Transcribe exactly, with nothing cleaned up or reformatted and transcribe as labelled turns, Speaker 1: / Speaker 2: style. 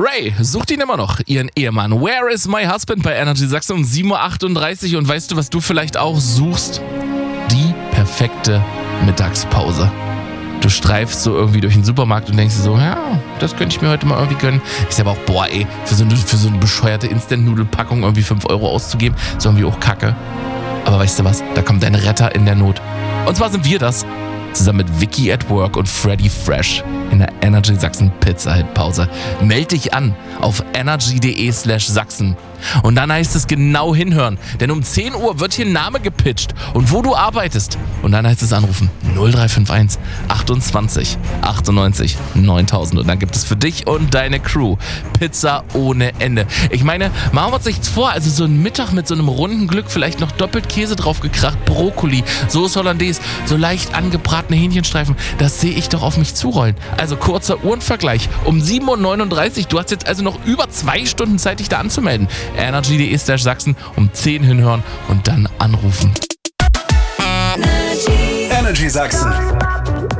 Speaker 1: Ray sucht ihn immer noch, ihren Ehemann. Where is my husband bei Energy Sachsen um sieben Uhr achtunddreißig. Und weißt du, was du vielleicht auch suchst? Die perfekte Mittagspause. Du streifst so irgendwie durch den Supermarkt und denkst dir so, ja, das könnte ich mir heute mal irgendwie gönnen. Ich sag aber auch, boah ey, für so eine, für so eine bescheuerte Instant-Nudel-Packung irgendwie fünf Euro auszugeben, ist irgendwie auch kacke. Aber weißt du was, da kommt ein Retter in der Not. Und zwar sind wir das, zusammen mit Vicky at Work und Freddy Fresh in der Energy Sachsen Pizza Hit Pause. Meld dich an auf energy.de slash Sachsen. Und dann heißt es genau hinhören, denn um zehn Uhr wird hier ein Name gepitcht und wo du arbeitest. Und dann heißt es anrufen null drei fünf eins achtundzwanzig achtundneunzig neuntausend. Und dann gibt es für dich und deine Crew Pizza ohne Ende. Ich meine, machen wir uns nichts vor, also so ein Mittag mit so einem runden Glück, vielleicht noch doppelt Käse draufgekracht, Brokkoli, Soße Hollandaise, so leicht angebratene Hähnchenstreifen, das sehe ich doch auf mich zurollen. Also kurzer Uhrenvergleich, um sieben Uhr neununddreißig, du hast jetzt also noch über zwei Stunden Zeit, dich da anzumelden. energy.de slash Sachsen um zehn hinhören und dann anrufen.
Speaker 2: Energy Sachsen.